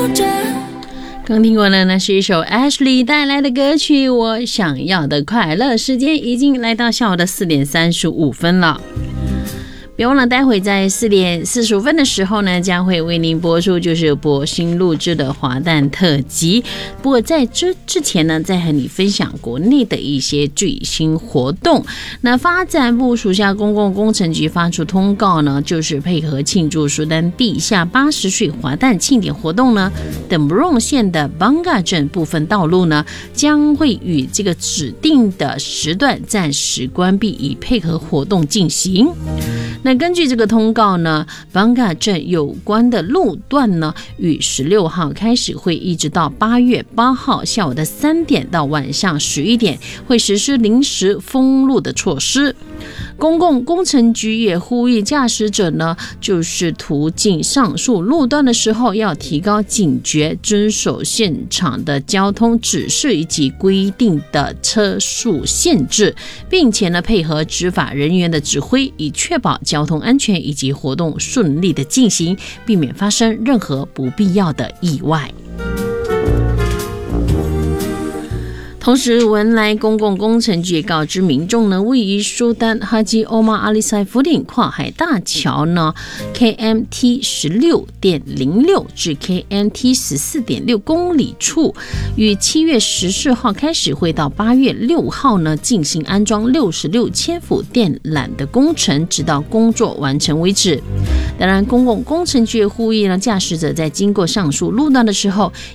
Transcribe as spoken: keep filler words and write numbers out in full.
着。 刚听过的呢是一首 Ashley 带来的歌曲《我想要的快乐》。时间已经来到下午的四点三十五分了。别忘了待会在四点四十五分的时候呢，将会为您播出就是博新录制的华诞特辑。不过在这之前呢，再和你分享国内的一些最新活动。那发展部属下公共工程局发出通告呢，就是配合庆祝苏丹地下八十岁华诞庆典活动呢，等不荣县的邦嘎镇部分道路呢，将会与这个指定的时段暂时关闭，以配合活动进行。那根据这个通告呢，邦嘎镇有关的路段呢，于十六号开始会一直到八月八号下午的三点到晚上十一点，会实施临时封路的措施。公共工程局也呼吁驾驶者呢，就是途经上述路段的时候，要提高警觉，遵守现场的交通指示以及规定的车速限制，并且呢，配合执法人员的指挥，以确保交通安全以及活动顺利的进行，避免发生任何不必要的意外。同时，文莱公共工程局也告知民众呢，位于苏丹哈基欧马阿里塞福顶跨海大桥呢 K M T 十六点零六 至 K M T 十四点六 公里处，于七月十四号开始会到八月六号呢进行安装六十六千伏电缆的工程，直到工作完成为止。当然，公共工程局呼吁呢，驾驶者在经过上述路段的时候，